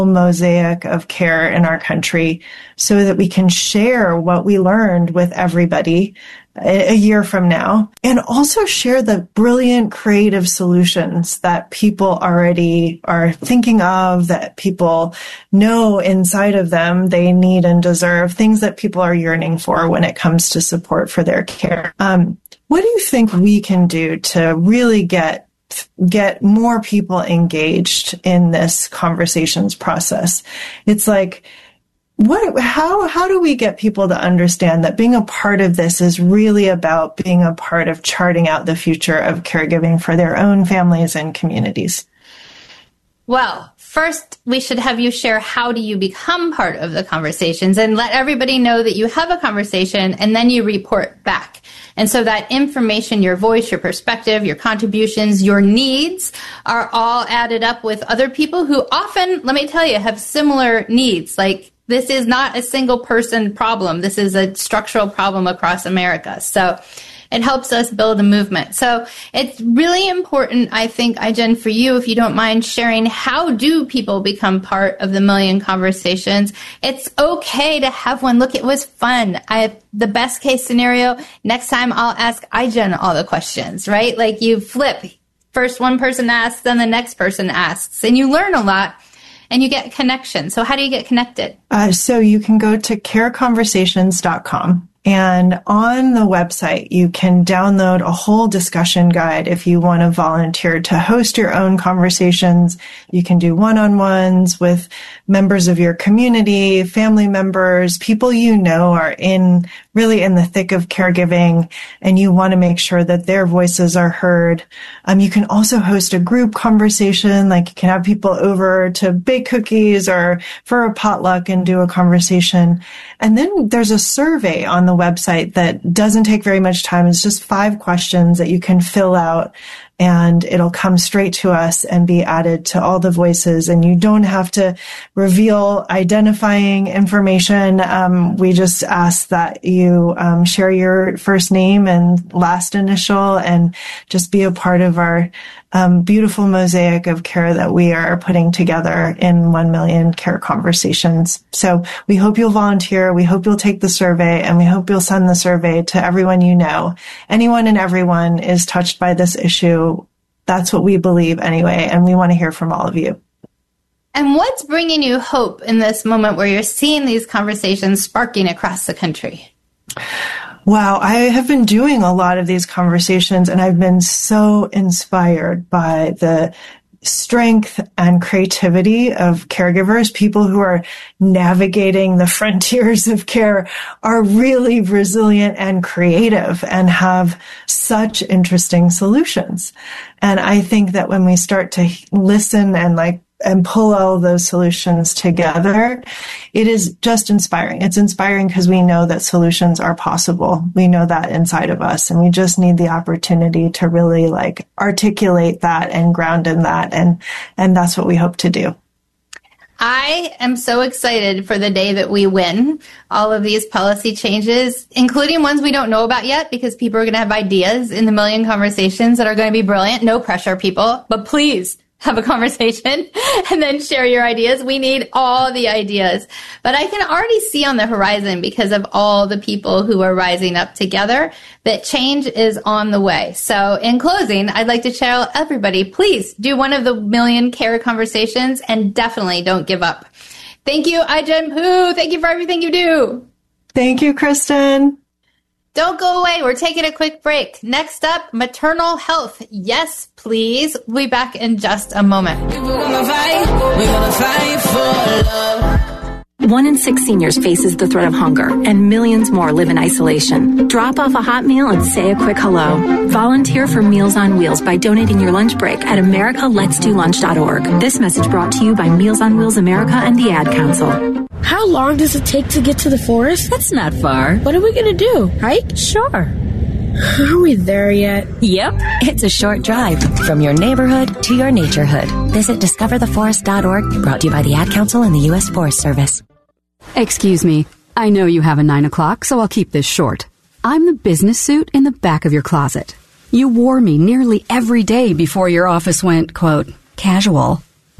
mosaic of care in our country so that we can share what we learned with everybody a year from now, and also share the brilliant creative solutions that people already are thinking of, that people know inside of them they need and deserve, things that people are yearning for when it comes to support for their care. What do you think we can do to really get more people engaged in this conversations process? It's like, how do we get people to understand that being a part of this is really about being a part of charting out the future of caregiving for their own families and communities? Well, first, we should have you share how do you become part of the conversations, and let everybody know that you have a conversation, and then you report back. And so that information, your voice, your perspective, your contributions, your needs are all added up with other people who often, let me tell you, have similar needs. Like, this is not a single person problem. This is a structural problem across America. So it helps us build a movement. So it's really important, I think, Ai-jen, for you, if you don't mind sharing, how do people become part of the Million Conversations? It's okay to have one. Look, it was fun. The best case scenario, next time I'll ask Ai-jen all the questions, right? Like, you flip. First one person asks, then the next person asks, and you learn a lot. And you get connection. So how do you get connected? So you can go to careconversations.com. And on the website, you can download a whole discussion guide if you want to volunteer to host your own conversations. You can do one-on-ones with members of your community, family members, people you know are really in the thick of caregiving, and you want to make sure that their voices are heard. You can also host a group conversation, like you can have people over to bake cookies or for a potluck and do a conversation. And then there's a survey on the website that doesn't take very much time. It's just 5 questions that you can fill out, and it'll come straight to us and be added to all the voices. And you don't have to reveal identifying information. We just ask that you share your first name and last initial and just be a part of our beautiful mosaic of care that we are putting together in 1 Million Care Conversations. So we hope you'll volunteer. We hope you'll take the survey, and we hope you'll send the survey to everyone you know. Anyone and everyone is touched by this issue. That's what we believe anyway, and we want to hear from all of you. And what's bringing you hope in this moment where you're seeing these conversations sparking across the country? Wow, I have been doing a lot of these conversations, and I've been so inspired by the strength and creativity of caregivers. People who are navigating the frontiers of care are really resilient and creative and have such interesting solutions. And I think that when we start to listen and pull all of those solutions together, it is just inspiring. It's inspiring because we know that solutions are possible. We know that inside of us, and we just need the opportunity to really articulate that and ground in that. And that's what we hope to do. I am so excited for the day that we win all of these policy changes, including ones we don't know about yet, because people are going to have ideas in the Million Conversations that are going to be brilliant. No pressure, people, but please have a conversation and then share your ideas. We need all the ideas. But I can already see on the horizon, because of all the people who are rising up together, that change is on the way. So in closing, I'd like to tell everybody, please do one of the Million Care Conversations, and definitely don't give up. Thank you, Ai-jen Poo. Thank you for everything you do. Thank you, Kristen. Don't go away. We're taking a quick break. Next up, maternal health. Yes, please. We'll be back in just a moment. We're gonna fight for love. 1 in 6 seniors faces the threat of hunger, and millions more live in isolation. Drop off a hot meal and say a quick hello. Volunteer for Meals on Wheels by donating your lunch break at americaletsdolunch.org. This message brought to you by Meals on Wheels America and the Ad Council. How long does it take to get to the forest? That's not far. What are we going to do? Hike? Sure. Are we there yet? Yep. It's a short drive from your neighborhood to your naturehood. Visit discovertheforest.org, brought to you by the Ad Council and the U.S. Forest Service. Excuse me. I know you have a 9 o'clock, so I'll keep this short. I'm the business suit in the back of your closet. You wore me nearly every day before your office went, quote, casual.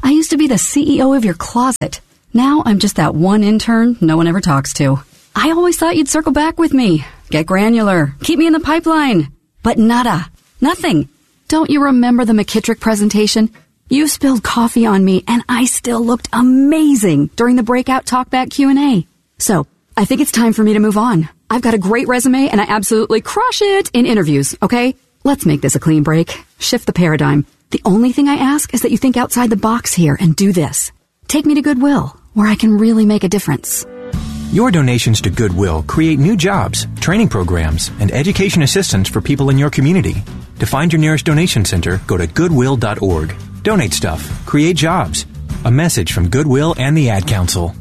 I used to be the CEO of your closet. Now I'm just that one intern no one ever talks to. I always thought you'd circle back with me. Get granular. Keep me in the pipeline. But nada. Nothing. Don't you remember the McKittrick presentation? You spilled coffee on me and I still looked amazing during the breakout talkback Q&A. So, I think it's time for me to move on. I've got a great resume and I absolutely crush it in interviews, okay? Let's make this a clean break. Shift the paradigm. The only thing I ask is that you think outside the box here and do this. Take me to Goodwill, where I can really make a difference. Your donations to Goodwill create new jobs, training programs, and education assistance for people in your community. To find your nearest donation center, go to goodwill.org. Donate stuff. Create jobs. A message from Goodwill and the Ad Council.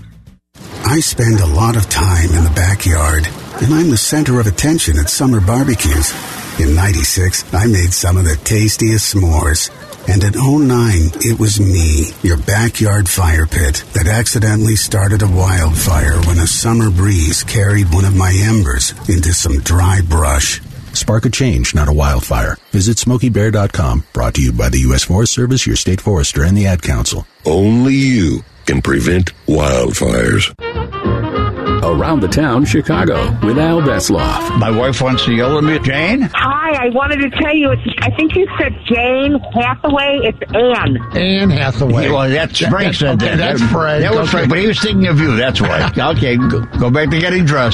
I spend a lot of time in the backyard, and I'm the center of attention at summer barbecues. In '96, I made some of the tastiest s'mores. And in '09, it was me, your backyard fire pit, that accidentally started a wildfire when a summer breeze carried one of my embers into some dry brush. Spark a change, not a wildfire. Visit SmokeyBear.com. Brought to you by the U.S. Forest Service, your state forester, and the Ad Council. Only you can prevent wildfires. Around the Town, Chicago, with Al Vesloff. My wife wants to yell at me. Jane? Hi, I wanted to tell you, I think you said Jane Hathaway. It's Anne. Anne Hathaway. Well, that's Frank said that. That's Frank. That was Frank, but he was thinking of you, that's why. Okay, go back to getting dressed.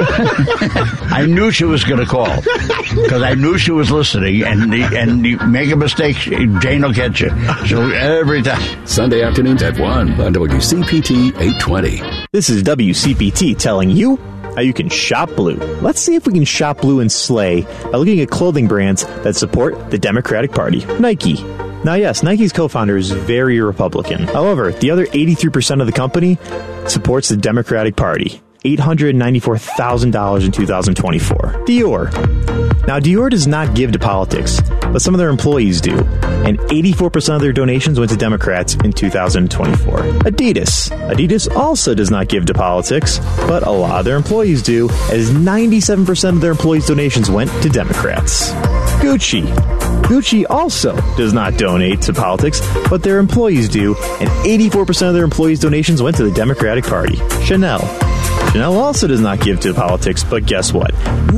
I knew she was going to call, because I knew she was listening, and you make a mistake, Jane will get you. So every time. Sunday afternoons at 1 on WCPT 820. This is WCPT telling you how you can shop blue. Let's see if we can shop blue and slay by looking at clothing brands that support the Democratic Party. Nike. Now, yes, Nike's co-founder is very Republican. However, the other 83% of the company supports the Democratic Party. $894,000 in 2024. Dior. Now, Dior does not give to politics, but some of their employees do, and 84% of their donations went to Democrats in 2024. Adidas. Adidas also does not give to politics, but a lot of their employees do, as 97% of their employees' donations went to Democrats. Gucci. Gucci also does not donate to politics, but their employees do, and 84% of their employees' donations went to the Democratic Party. Chanel. Chanel also does not give to politics, but guess what?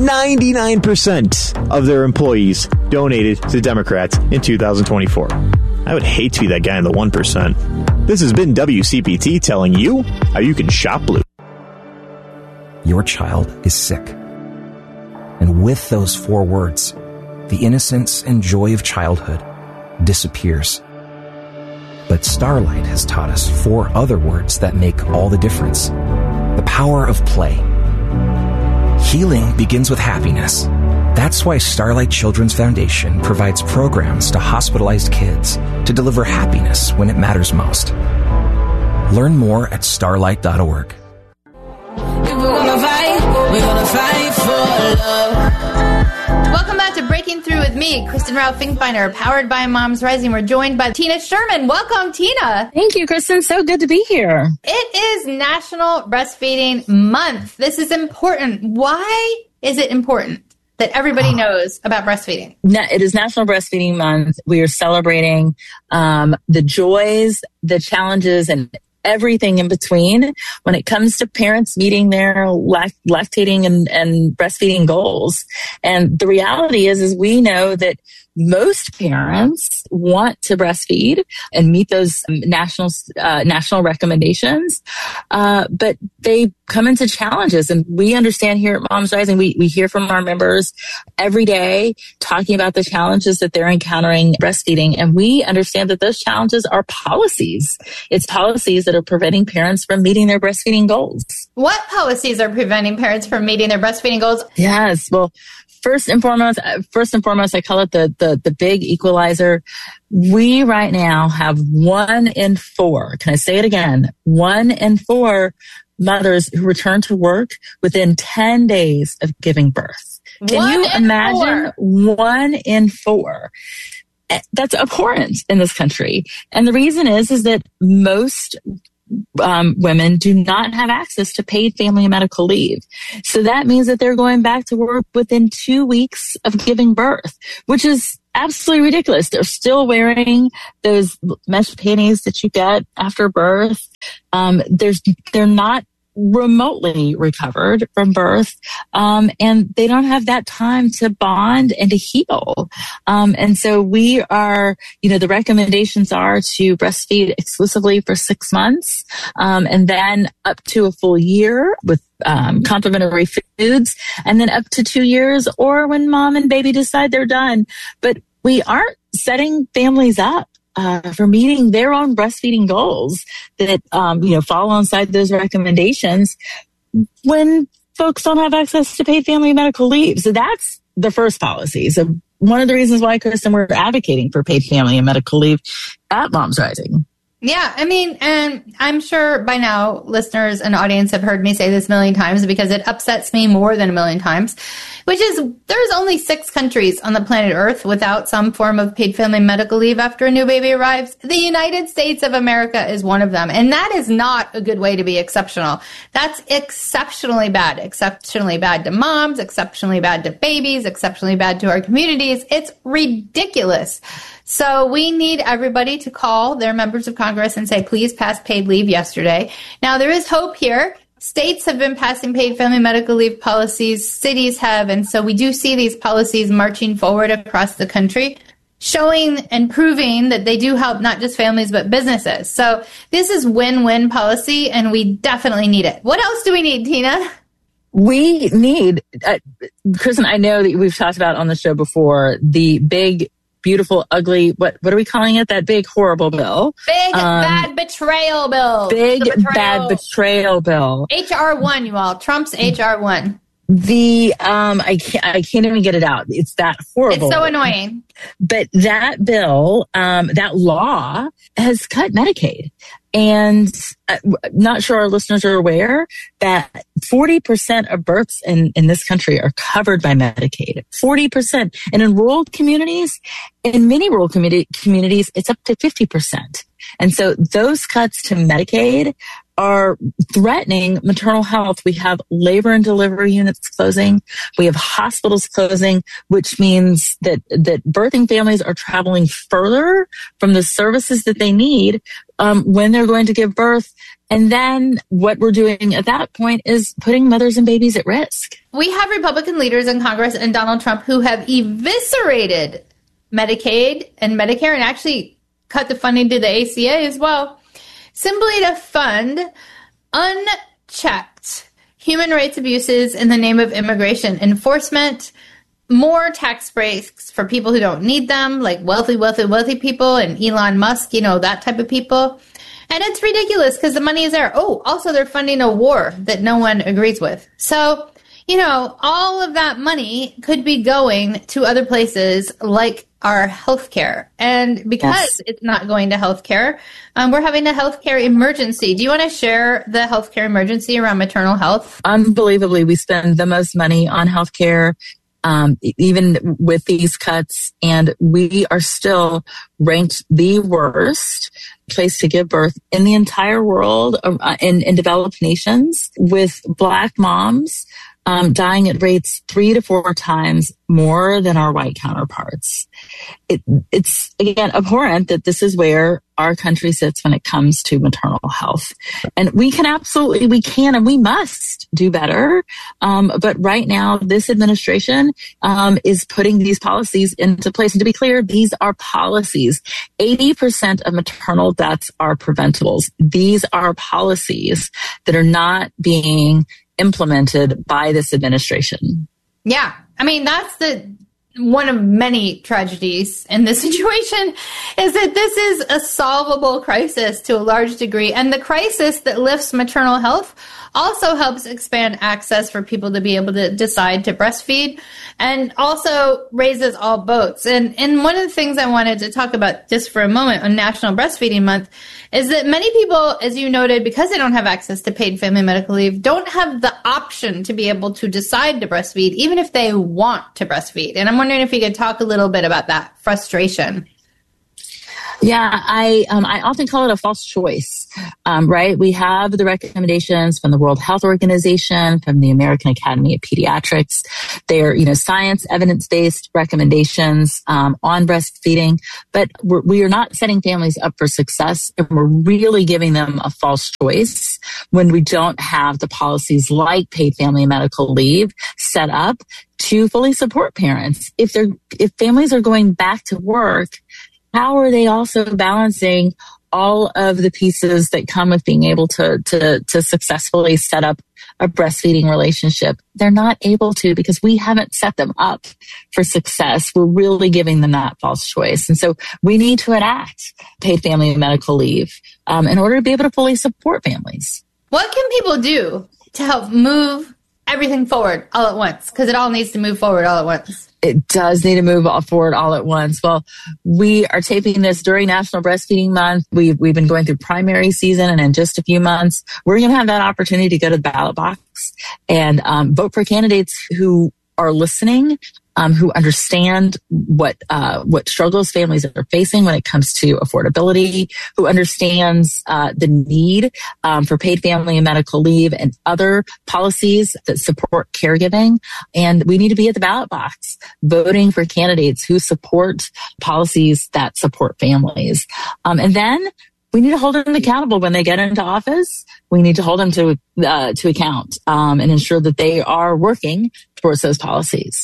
99% of their employees donated to Democrats in 2024. I would hate to be that guy in the 1%. This has been WCPT telling you how you can shop blue. Your child is sick. And with those 4 words, the innocence and joy of childhood disappears. But Starlight has taught us 4 other words that make all the difference. The power of play. Healing begins with happiness. That's why Starlight Children's Foundation provides programs to hospitalized kids to deliver happiness when it matters most. Learn more at starlight.org. If we're gonna fight for love. Welcome back to Breaking Through with me, Kristen Ralph Finkbeiner, powered by Moms Rising. We're joined by Tina Sherman. Welcome, Tina. Thank you, Kristen. So good to be here. It is National Breastfeeding Month. This is important. Why is it important that everybody knows about breastfeeding? It is National Breastfeeding Month. We are celebrating the joys, the challenges, and everything in between when it comes to parents meeting their lactating and breastfeeding goals. And the reality is we know that most parents want to breastfeed and meet those national recommendations, but they come into challenges. And we understand here at Moms Rising, we hear from our members every day talking about the challenges that they're encountering breastfeeding. And we understand that those challenges are policies. It's policies that are preventing parents from meeting their breastfeeding goals. What policies are preventing parents from meeting their breastfeeding goals? Yes. Well, First and foremost, I call it the big equalizer. We right now have 1 in 4. Can I say it again? 1 in 4 mothers who return to work within 10 days of giving birth. Can you imagine 1 in 4? That's abhorrent in this country. And the reason is that most women do not have access to paid family and medical leave. So that means that they're going back to work within 2 weeks of giving birth, which is absolutely ridiculous. They're still wearing those mesh panties that you get after birth. They're not remotely recovered from birth, and they don't have that time to bond and to heal. And so we are, the recommendations are to breastfeed exclusively for 6 months, and then up to a full year with complementary foods, and then up to 2 years, or when mom and baby decide they're done. But we aren't setting families up for meeting their own breastfeeding goals that, fall alongside those recommendations when folks don't have access to paid family and medical leave. So that's the first policy. So one of the reasons why, Kristen, we're advocating for paid family and medical leave at Moms Rising. Yeah, and I'm sure by now listeners and audience have heard me say this a million times because it upsets me more than a million times, which is there's only 6 countries on the planet Earth without some form of paid family medical leave after a new baby arrives. The United States of America is one of them, and that is not a good way to be exceptional. That's exceptionally bad to moms, exceptionally bad to babies, exceptionally bad to our communities. It's ridiculous. So we need everybody to call their members of Congress and say, please pass paid leave yesterday. Now, there is hope here. States have been passing paid family medical leave policies. Cities have. And so we do see these policies marching forward across the country, showing and proving that they do help not just families, but businesses. So this is win-win policy, and we definitely need it. What else do we need, Tina? We need, Kristen, I know that we've talked about on the show before, the big, beautiful, ugly, what are we calling it? That big, horrible bill. Big, bad betrayal bill. Big, bad betrayal bill. HR1, you all. Trump's HR1. I can't even get it out. It's that horrible. It's so annoying. But that bill, that law has cut Medicaid. And not sure our listeners are aware that 40% of births in this country are covered by Medicaid. 40%. And in rural communities, in many rural communities, it's up to 50%. And so those cuts to Medicaid are threatening maternal health. We have labor and delivery units closing. We have hospitals closing, which means that birthing families are traveling further from the services that they need when they're going to give birth. And then what we're doing at that point is putting mothers and babies at risk. We have Republican leaders in Congress and Donald Trump who have eviscerated Medicaid and Medicare and actually cut the funding to the ACA as well, simply to fund unchecked human rights abuses in the name of immigration enforcement, more tax breaks for people who don't need them, like wealthy people and Elon Musk, that type of people. And it's ridiculous because the money is there. Oh, also they're funding a war that no one agrees with. So, all of that money could be going to other places like our healthcare. And because it's not going to healthcare, we're having a healthcare emergency. Do you want to share the healthcare emergency around maternal health? Unbelievably, we spend the most money on healthcare, even with these cuts, and we are still ranked the worst place to give birth in the entire world, in developed nations, with Black moms dying at rates 3 to 4 times more than our white counterparts. It's again abhorrent that this is where our country sits when it comes to maternal health. And we can and we must do better. But right now, this administration is putting these policies into place. And to be clear, these are policies. 80% of maternal deaths are preventables. These are policies that are not being implemented by this administration. Yeah. I mean, that's one of many tragedies in this situation is that this is a solvable crisis to a large degree. And the crisis that lifts maternal health also helps expand access for people to be able to decide to breastfeed and also raises all boats. And one of the things I wanted to talk about just for a moment on National Breastfeeding Month is that many people, as you noted, because they don't have access to paid family medical leave, don't have the option to be able to decide to breastfeed, even if they want to breastfeed. And I'm wondering if you could talk a little bit about that frustration. Yeah, I often call it a false choice, right? We have the recommendations from the World Health Organization, from the American Academy of Pediatrics. They're, science, evidence-based recommendations on breastfeeding, but we are not setting families up for success, and we're really giving them a false choice when we don't have the policies like paid family and medical leave set up to fully support parents. If families are going back to work, how are they also balancing all of the pieces that come with being able to successfully set up a breastfeeding relationship? They're not able to because we haven't set them up for success. We're really giving them that false choice. And so we need to enact paid family and medical leave in order to be able to fully support families. What can people do to help move everything forward all at once? Because it all needs to move forward all at once. It does need to move forward all at once. Well, we are taping this during National Breastfeeding Month. We've been going through primary season, and in just a few months, we're going to have that opportunity to go to the ballot box and vote for candidates who are listening, who understand what struggles families are facing when it comes to affordability, who understands the need for paid family and medical leave and other policies that support caregiving. And we need to be at the ballot box voting for candidates who support policies that support families. And then we need to hold them accountable when they get into office. We need to hold them to account and ensure that they are working towards those policies.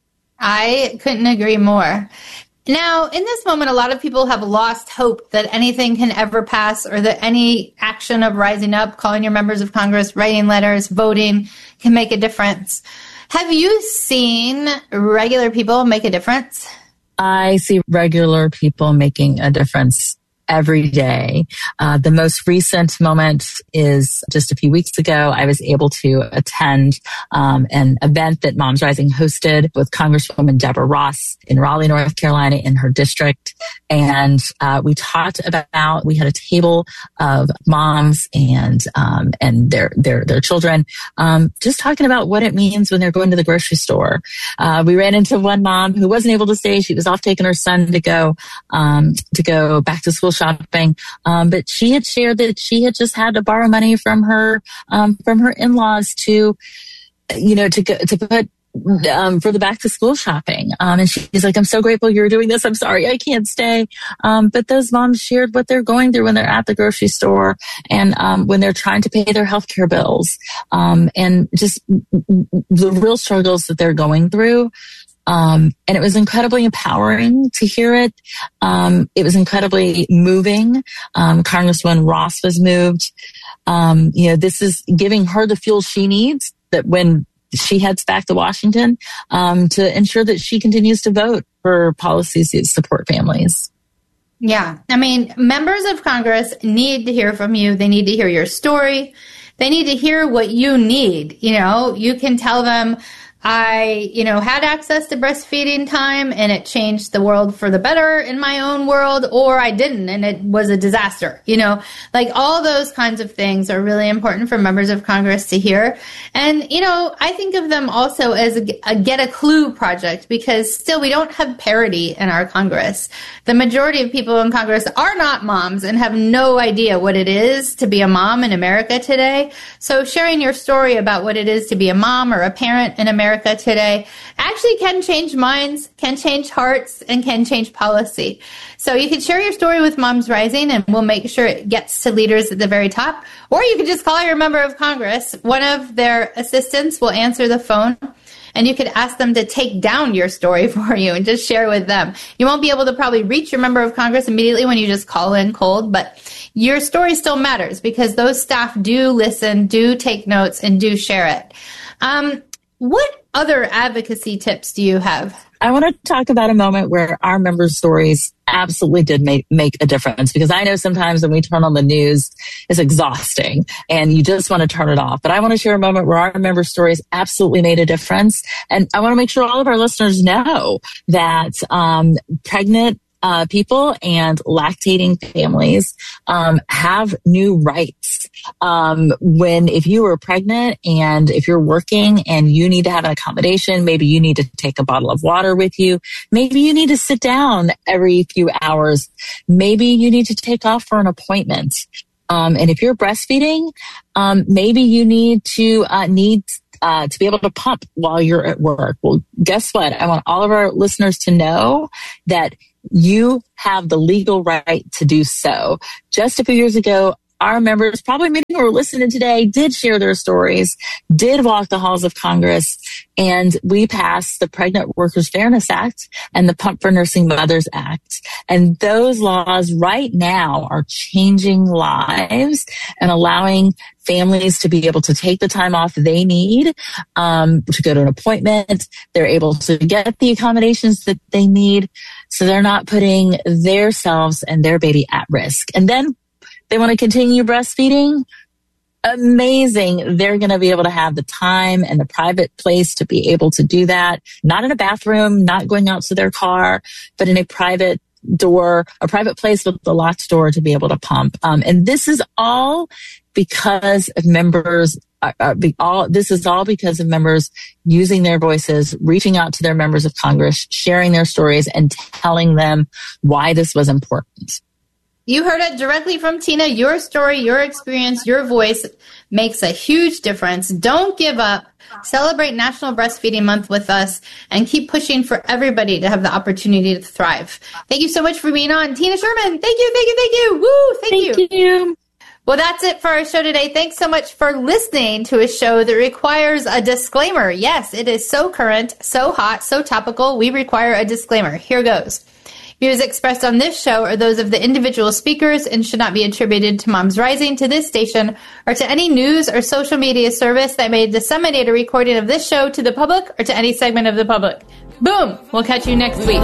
I couldn't agree more. Now, in this moment, a lot of people have lost hope that anything can ever pass or that any action of rising up, calling your members of Congress, writing letters, voting can make a difference. Have you seen regular people make a difference? I see regular people making a difference every day. The most recent moment is just a few weeks ago. I was able to attend an event that Moms Rising hosted with Congresswoman Deborah Ross in Raleigh, North Carolina, in her district. And we talked about, we had a table of moms and their children, just talking about what it means when they're going to the grocery store. We ran into one mom who wasn't able to stay. She was off taking her son to go back to school shopping. But she had shared that she had just had to borrow money from her in-laws to put for the back to school shopping. And she's like, I'm so grateful you're doing this. I'm sorry I can't stay. But those moms shared what they're going through when they're at the grocery store and when they're trying to pay their healthcare bills, and just the real struggles that they're going through. And it was incredibly empowering to hear it. It was incredibly moving. Congresswoman Ross was moved. This is giving her the fuel she needs that when she heads back to Washington, to ensure that she continues to vote for policies that support families. Yeah. I mean, members of Congress need to hear from you. They need to hear your story. They need to hear what you need. You can tell them, I had access to breastfeeding time and it changed the world for the better in my own world, or I didn't and it was a disaster. Like all those kinds of things are really important for members of Congress to hear. And, I think of them also as a Get a Clue project because still we don't have parity in our Congress. The majority of people in Congress are not moms and have no idea what it is to be a mom in America today. So sharing your story about what it is to be a mom or a parent in America today actually can change minds, can change hearts, and can change policy. So you can share your story with Moms Rising, and we'll make sure it gets to leaders at the very top. Or you can just call your member of Congress. One of their assistants will answer the phone, and you could ask them to take down your story for you and just share with them. You won't be able to probably reach your member of Congress immediately when you just call in cold, but your story still matters because those staff do listen, do take notes, and do share it. What other advocacy tips do you have? I want to talk about a moment where our members' stories absolutely did make a difference, because I know sometimes when we turn on the news, it's exhausting and you just want to turn it off. But I want to share a moment where our members' stories absolutely made a difference. And I want to make sure all of our listeners know that pregnant people and lactating families have new rights if you are pregnant and if you're working and you need to have an accommodation, maybe you need to take a bottle of water with you. Maybe you need to sit down every few hours. Maybe you need to take off for an appointment. And if you're breastfeeding, maybe you need to be able to pump while you're at work. Well, guess what? I want all of our listeners to know that you have the legal right to do so. Just a few years ago, our members, probably many who are listening today, did share their stories, did walk the halls of Congress, and we passed the Pregnant Workers Fairness Act and the Pump for Nursing Mothers Act. And those laws right now are changing lives and allowing families to be able to take the time off they need to go to an appointment. They're able to get the accommodations that they need, so they're not putting themselves and their baby at risk. And then they want to continue breastfeeding. Amazing. They're going to be able to have the time and the private place to be able to do that. Not in a bathroom, not going out to their car, but in a private place with a locked door to be able to pump. And this is all because of members. This is all because of members using their voices, reaching out to their members of Congress, sharing their stories, and telling them why this was important. You heard it directly from Tina. Your story, your experience, your voice makes a huge difference. Don't give up. Celebrate National Breastfeeding Month with us and keep pushing for everybody to have the opportunity to thrive. Thank you so much for being on. Tina Sherman, thank you. Woo, thank you. Well, that's it for our show today. Thanks so much for listening to a show that requires a disclaimer. Yes, it is so current, so hot, so topical. We require a disclaimer. Here goes. Views expressed on this show are those of the individual speakers and should not be attributed to Moms Rising, to this station, or to any news or social media service that may disseminate a recording of this show to the public or to any segment of the public. Boom! We'll catch you next week.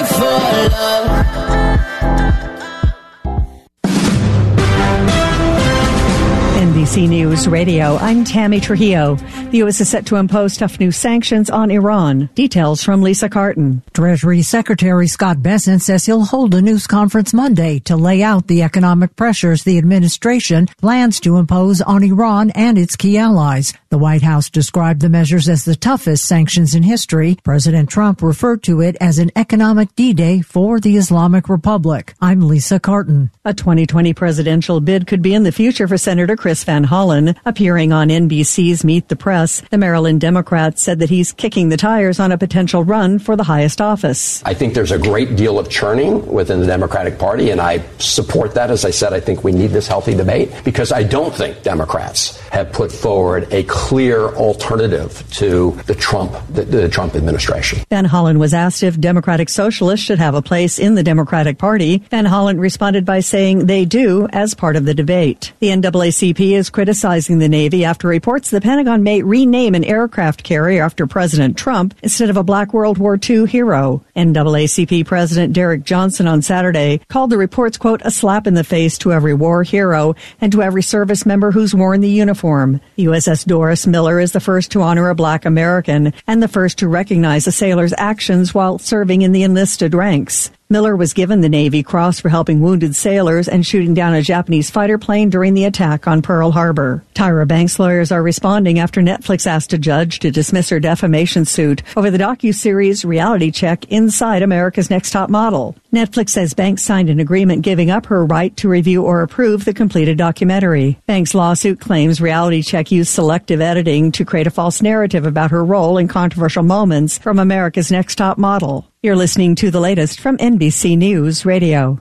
NBC News Radio, I'm Tammy Trujillo. The U.S. is set to impose tough new sanctions on Iran. Details from Lisa Carton. Treasury Secretary Scott Bessent says he'll hold a news conference Monday to lay out the economic pressures the administration plans to impose on Iran and its key allies. The White House described the measures as the toughest sanctions in history. President Trump referred to it as an economic D-Day for the Islamic Republic. I'm Lisa Carton. A 2020 presidential bid could be in the future for Senator Chris Van Hollen. Appearing on NBC's Meet the Press, the Maryland Democrat said that he's kicking the tires on a potential run for the highest office. I think there's a great deal of churning within the Democratic Party, and I support that. As I said, I think we need this healthy debate because I don't think Democrats have put forward a clear alternative to the Trump administration. Van Hollen was asked if Democratic Socialists should have a place in the Democratic Party. Van Hollen responded by saying they do as part of the debate. The NAACP is criticizing the Navy after reports the Pentagon may rename an aircraft carrier after President Trump instead of a Black World War II hero. NAACP President Derek Johnson on Saturday called the reports, quote, a slap in the face to every war hero and to every service member who's worn the uniform. The USS Doris Miller is the first to honor a Black American and the first to recognize a sailor's actions while serving in the enlisted ranks. Miller was given the Navy Cross for helping wounded sailors and shooting down a Japanese fighter plane during the attack on Pearl Harbor. Tyra Banks' lawyers are responding after Netflix asked a judge to dismiss her defamation suit over the docuseries Reality Check Inside America's Next Top Model. Netflix says Banks signed an agreement giving up her right to review or approve the completed documentary. Banks' lawsuit claims Reality Check used selective editing to create a false narrative about her role in controversial moments from America's Next Top Model. You're listening to the latest from NBC News Radio.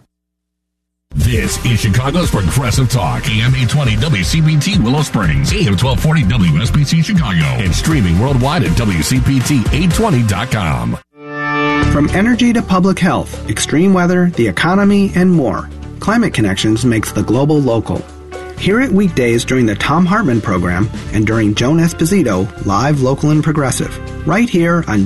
This is Chicago's Progressive Talk, AM 820 WCPT Willow Springs, AM 1240 WSBC Chicago, and streaming worldwide at WCPT820.com. From energy to public health, extreme weather, the economy, and more, Climate Connections makes the global local. Hear it weekdays during the Thom Hartmann program and during Joan Esposito, live, local, and progressive, right here on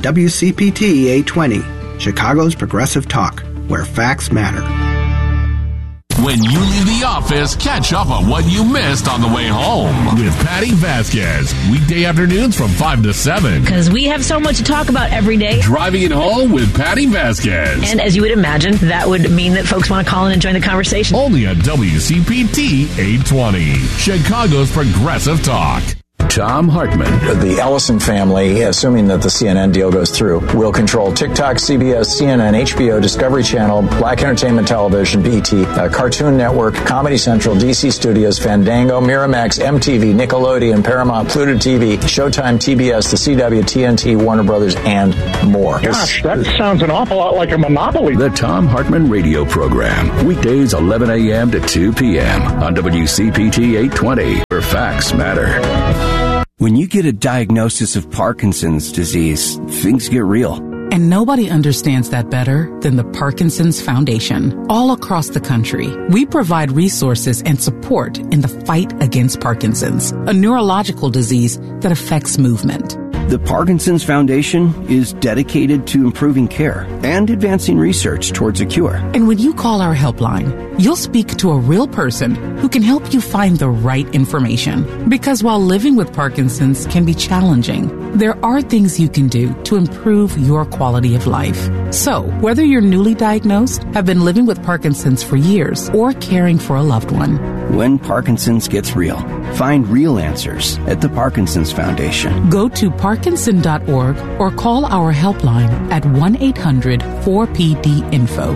WCPT 820, Chicago's Progressive Talk, where facts matter. When you leave the office, catch up on what you missed on the way home with Patty Vasquez. Weekday afternoons from 5 to 7. Because we have so much to talk about every day. Driving it home with Patty Vasquez. And as you would imagine, that would mean that folks want to call in and join the conversation. Only on WCPT 820, Chicago's Progressive Talk. Tom Hartman. The Ellison family, assuming that the CNN deal goes through, will control TikTok, CBS, CNN, HBO, Discovery Channel, Black Entertainment Television, BET, Cartoon Network, Comedy Central, DC Studios, Fandango, Miramax, MTV, Nickelodeon, Paramount, Pluto TV, Showtime, TBS, The CW, TNT, Warner Brothers, and more. Gosh, that sounds an awful lot like a monopoly. The Tom Hartman Radio Program. Weekdays 11 a.m. to 2 p.m. on WCPT 820, where facts matter. When you get a diagnosis of Parkinson's disease, things get real. And nobody understands that better than the Parkinson's Foundation. All across the country, we provide resources and support in the fight against Parkinson's, a neurological disease that affects movement. The Parkinson's Foundation is dedicated to improving care and advancing research towards a cure. And when you call our helpline, you'll speak to a real person who can help you find the right information. Because while living with Parkinson's can be challenging, there are things you can do to improve your quality of life. So, whether you're newly diagnosed, have been living with Parkinson's for years, or caring for a loved one, when Parkinson's gets real, find real answers at the Parkinson's Foundation. Go to parkinson.org or call our helpline at 1-800-4PD-INFO,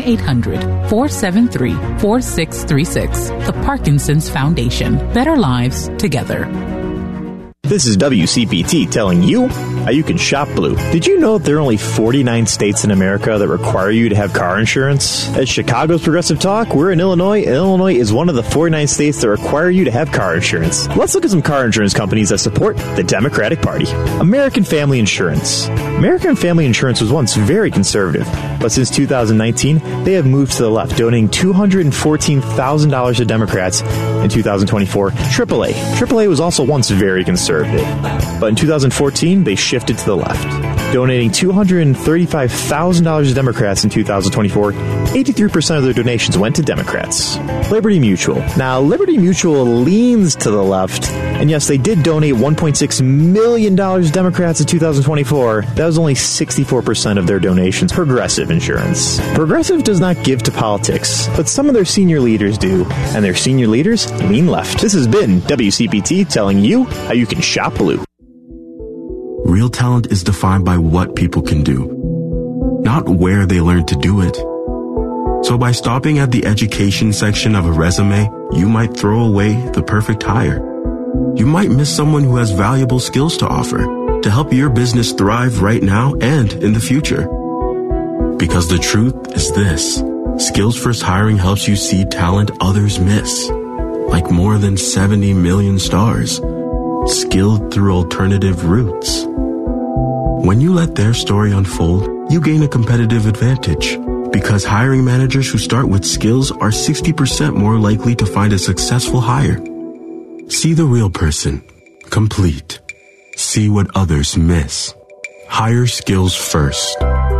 1-800-473-4636. The Parkinson's Foundation. Better lives together. This is WCPT telling you how you can shop Blue. Did you know that there are only 49 states in America that require you to have car insurance? At Chicago's Progressive Talk, we're in Illinois, and Illinois is one of the 49 states that require you to have car insurance. Let's look at some car insurance companies that support the Democratic Party. American Family Insurance. American Family Insurance was once very conservative, but since 2019, they have moved to the left, donating $214,000 to Democrats in 2024. AAA was also once very conservative, but in 2014, they shifted to the left, donating $235,000 to Democrats in 2024. 83% of their donations went to Democrats. Liberty Mutual. Now, Liberty Mutual leans to the left, and yes, they did donate $1.6 million to Democrats in 2024. That was only 64% of their donations. Progressive Insurance. Progressive does not give to politics, but some of their senior leaders do, and their senior leaders lean left. This has been WCPT telling you how you can shop Blue. Real talent is defined by what people can do, not where they learn to do it. So by stopping at the education section of a resume, you might throw away the perfect hire. You might miss someone who has valuable skills to offer to help your business thrive right now and in the future. Because the truth is this: Skills First Hiring helps you see talent others miss, like more than 70 million stars, skilled through alternative routes. When you let their story unfold, you gain a competitive advantage, because hiring managers who start with skills are 60% more likely to find a successful hire. See the real person, complete. See what others miss. Hire skills first.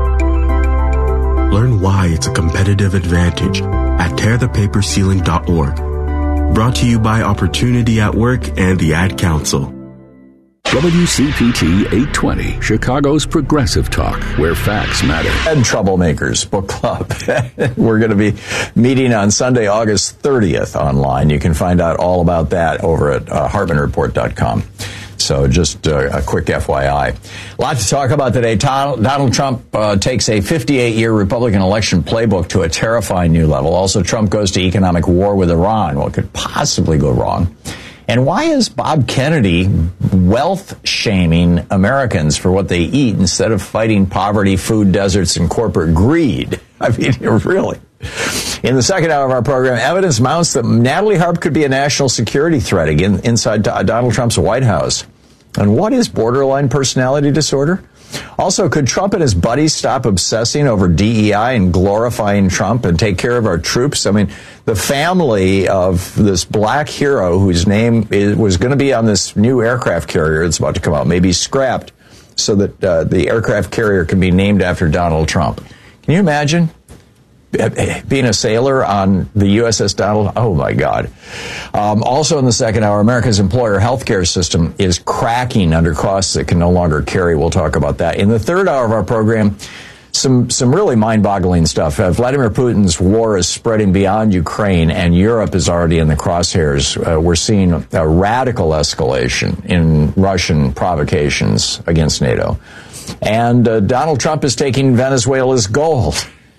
Learn why it's a competitive advantage at tearthepaperceiling.org. Brought to you by Opportunity at Work and the Ad Council. WCPT 820, Chicago's Progressive Talk, where facts matter. And Troublemakers Book Club. We're going to be meeting on Sunday, August 30th online. You can find out all about that over at hartmanreport.com. So just a quick FYI. A lot to talk about today. Donald Trump takes a 58-year Republican election playbook to a terrifying new level. Also, Trump goes to economic war with Iran. What could possibly go wrong? And why is Bob Kennedy wealth-shaming Americans for what they eat instead of fighting poverty, food deserts, and corporate greed? I mean, really. In the second hour of our program, evidence mounts that Natalie Harp could be a national security threat again inside Donald Trump's White House. And what is borderline personality disorder? Also, could Trump and his buddies stop obsessing over DEI and glorifying Trump and take care of our troops? I mean, the family of this black hero whose name was going to be on this new aircraft carrier that's about to come out may be scrapped so that the aircraft carrier can be named after Donald Trump. Can you imagine? being a sailor on the USS Donald. Oh, my God. Also in the second hour, America's employer healthcare system is cracking under costs that can no longer carry. We'll talk about that. In the third hour of our program, some really mind-boggling stuff. Vladimir Putin's war is spreading beyond Ukraine, and Europe is already in the crosshairs. We're seeing a radical escalation in Russian provocations against NATO. And Donald Trump is taking Venezuela's gold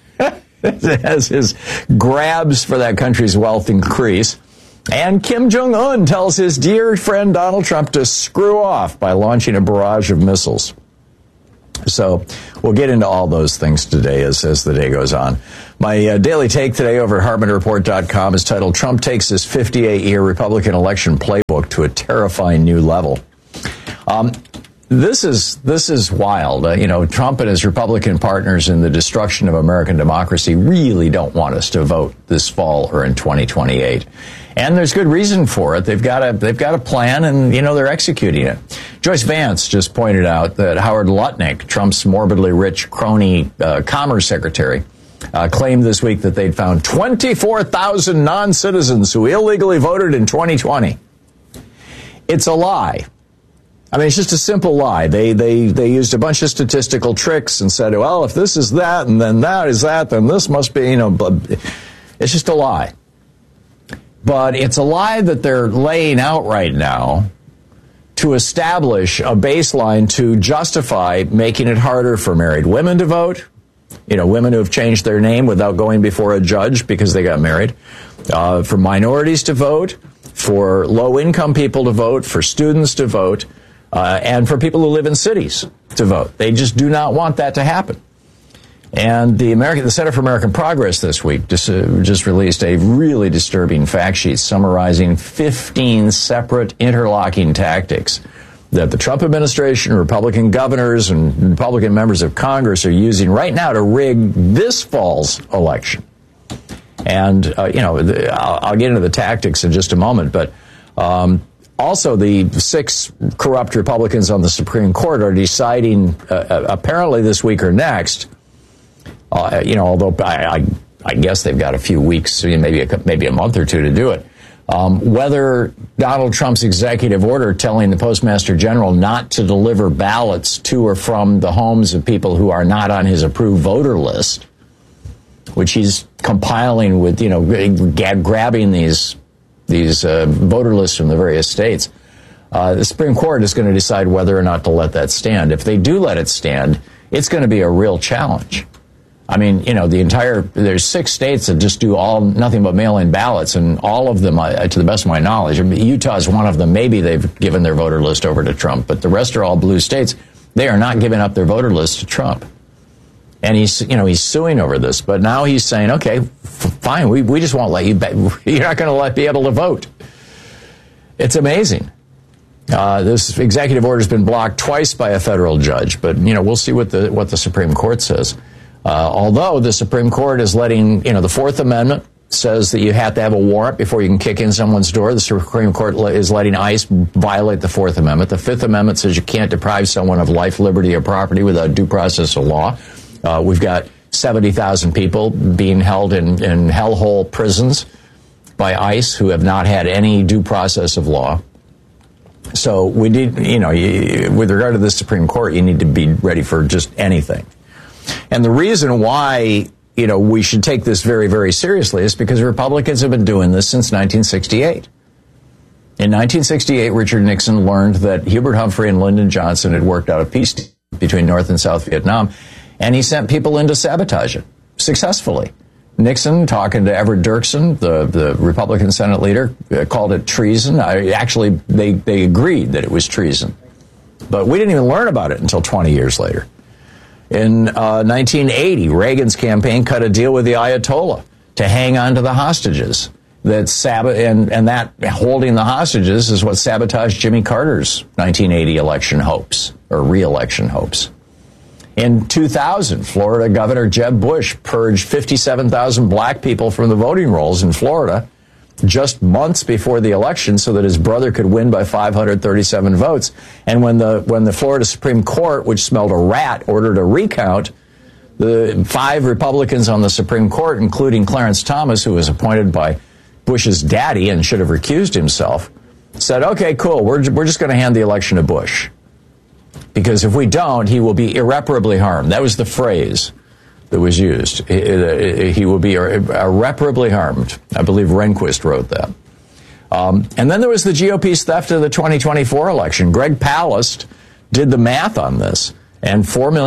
as his grabs for that country's wealth increase. And Kim Jong-un tells his dear friend Donald Trump to screw off by launching a barrage of missiles. So we'll get into all those things today as the day goes on. My daily take today over at HartmanReport.com is titled, Trump takes his 58-year Republican election playbook to a terrifying new level. This is wild. Trump and his Republican partners in the destruction of American democracy really don't want us to vote this fall or in 2028. And there's good reason for it. They've got a plan, and they're executing it. Joyce Vance just pointed out that Howard Lutnick, Trump's morbidly rich crony commerce secretary, claimed this week that they'd found 24,000 non-citizens who illegally voted in 2020. It's a lie. I mean, it's just a simple lie. They used a bunch of statistical tricks and said, well, if this is that and then that is that, then this must be, it's just a lie. But it's a lie that they're laying out right now to establish a baseline to justify making it harder for married women to vote, women who have changed their name without going before a judge because they got married, for minorities to vote, for low-income people to vote, for students to vote, and for people who live in cities to vote. They just do not want that to happen. And the Center for American Progress this week just released a really disturbing fact sheet summarizing 15 separate interlocking tactics that the Trump administration, Republican governors, and Republican members of Congress are using right now to rig this fall's election. And, I'll get into the tactics in just a moment, but also the 6 corrupt Republicans on the Supreme Court are deciding apparently this week or next, although I guess they've got a few weeks, maybe a month or two to do it, whether Donald Trump's executive order telling the Postmaster General not to deliver ballots to or from the homes of people who are not on his approved voter list, which he's compiling with, grabbing these voter lists from the various states. The Supreme Court is going to decide whether or not to let that stand. If they do let it stand, it's going to be a real challenge. I mean, there's 6 states that just do nothing but mail-in ballots, and all of them, to the best of my knowledge, Utah is one of them. Maybe they've given their voter list over to Trump, but the rest are all blue states. They are not giving up their voter list to Trump. And he's suing over this, but now he's saying, okay, fine, we just won't let you, you're not going to be able to vote. It's amazing. This executive order has been blocked twice by a federal judge, but, we'll see what the Supreme Court says. Although the Supreme Court is letting, the Fourth Amendment says that you have to have a warrant before you can kick in someone's door. The Supreme Court is letting ICE violate the Fourth Amendment. The Fifth Amendment says you can't deprive someone of life, liberty, or property without due process of law. We've got 70,000 people being held in hellhole prisons by ICE who have not had any due process of law. So we need, with regard to the Supreme Court, you need to be ready for just anything. And the reason why, we should take this very, very seriously is because Republicans have been doing this since 1968. In 1968, Richard Nixon learned that Hubert Humphrey and Lyndon Johnson had worked out a peace deal between North and South Vietnam, and he sent people in to sabotage it successfully. Nixon, talking to Everett Dirksen, the Republican Senate leader, called it treason. They agreed that it was treason. But we didn't even learn about it until 20 years later. In 1980, Reagan's campaign cut a deal with the Ayatollah to hang on to the hostages. And that holding the hostages is what sabotaged Jimmy Carter's 1980 election hopes, or re-election hopes. In 2000, Florida Governor Jeb Bush purged 57,000 black people from the voting rolls in Florida just months before the election so that his brother could win by 537 votes. And when the Florida Supreme Court, which smelled a rat, ordered a recount, The 5 Republicans on the Supreme Court, including Clarence Thomas, who was appointed by Bush's daddy and should have recused himself, said, okay, cool, we're just going to hand the election to Bush. Because if we don't, he will be irreparably harmed. That was the phrase that was used. He will be irreparably harmed. I believe Rehnquist wrote that. And then there was the GOP's theft of the 2024 election. Greg Palast did the math on this. And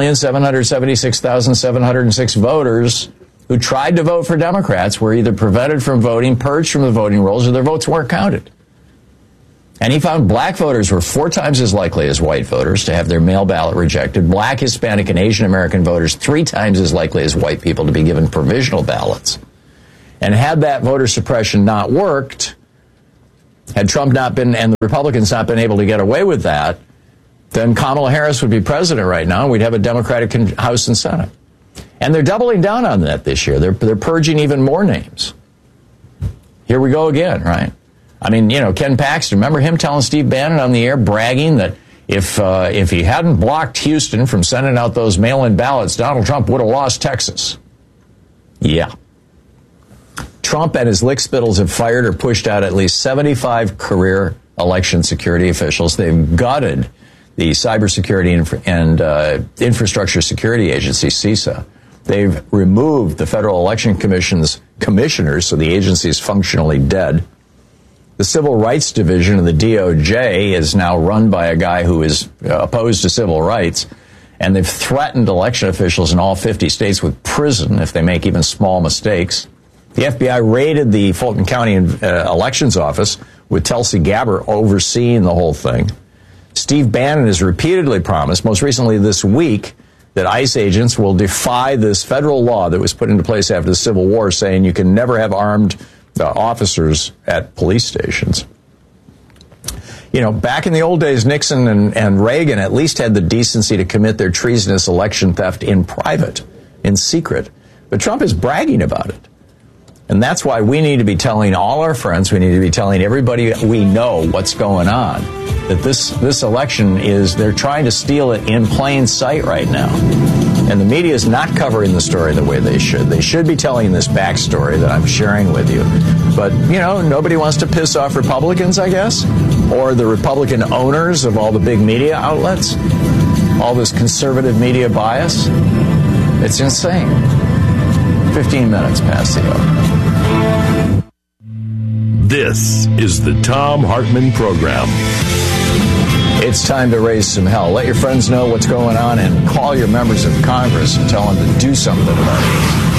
4,776,706 voters who tried to vote for Democrats were either prevented from voting, purged from the voting rolls, or their votes weren't counted. And he found black voters were 4 times as likely as white voters to have their mail ballot rejected. Black, Hispanic, and Asian American voters 3 times as likely as white people to be given provisional ballots. And had that voter suppression not worked, had Trump not been, and the Republicans not been able to get away with that, then Kamala Harris would be president right now, and we'd have a Democratic House and Senate. And they're doubling down on that this year. They're purging even more names. Here we go again, right? I mean, Ken Paxton, remember him telling Steve Bannon on the air, bragging that if he hadn't blocked Houston from sending out those mail-in ballots, Donald Trump would have lost Texas. Yeah. Trump and his lickspittles have fired or pushed out at least 75 career election security officials. They've gutted the Cybersecurity and Infrastructure Security Agency, CISA. They've removed the Federal Election Commission's commissioners, so the agency is functionally dead. The Civil Rights Division of the DOJ is now run by a guy who is opposed to civil rights, and they've threatened election officials in all 50 states with prison if they make even small mistakes. The FBI raided the Fulton County Elections Office with Tulsi Gabbard overseeing the whole thing. Steve Bannon has repeatedly promised, most recently this week, that ICE agents will defy this federal law that was put into place after the Civil War, saying you can never have armed officers at police stations. Back in the old days, Nixon and Reagan at least had the decency to commit their treasonous election theft in private, in secret. But Trump is bragging about it. And that's why we need to be telling all our friends, we need to be telling everybody we know what's going on, that this election they're trying to steal it in plain sight right now. And the media is not covering the story the way they should. They should be telling this backstory that I'm sharing with you. But, nobody wants to piss off Republicans, I guess, or the Republican owners of all the big media outlets, all this conservative media bias. It's insane. 15 minutes past the hour. This is the Thom Hartmann Program. It's time to raise some hell. Let your friends know what's going on and call your members of Congress and tell them to do something about it.